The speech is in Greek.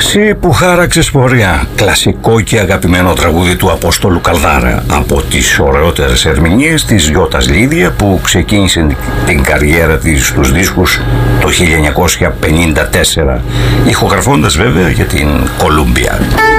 Εσύ που χάραξες πορεία, κλασικό και αγαπημένο τραγούδι του Απόστολου Καλδάρα, από τις ωραιότερες ερμηνείες της Γιώτας Λίδια, που ξεκίνησε την καριέρα της στους δίσκους το 1954, ηχογραφώντας βέβαια για την Κολούμπια.